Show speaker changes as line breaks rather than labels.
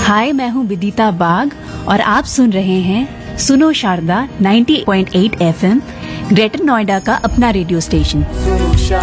हाय, मैं हूँ विदिता बाग और आप सुन रहे हैं सुनो शारदा 90.8 FM, ग्रेटर नोएडा का अपना रेडियो स्टेशन।